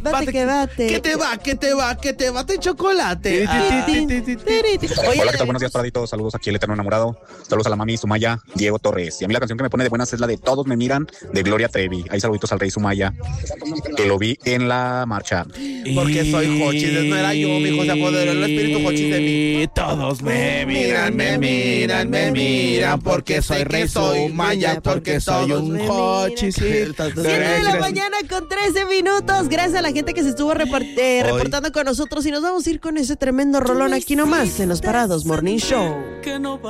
Bate que bate. Que te bate chocolate. Hola, ¿qué tal? Buenos días, Paraditos. Saludos aquí, el eterno enamorado. Saludos a la mami Sumaya, Diego Torres. Y a mí la canción que me pone de buenas es la de Todos me miran, de Gloria Trevi. Ahí saluditos al rey Sumaya, que lo vi en la marcha. Porque soy Jochis, no era yo, mi hijo, se apoderó el espíritu Jochis de mí. Todos me miran, porque soy rey Sumaya, porque soy un Jochis. 7 de la mañana con 13 minutos. Gracias a la gente que se estuvo reportando con nosotros. Y nos vamos a ir con ese tremendo rolón aquí nomás en Los Parados Morning Show.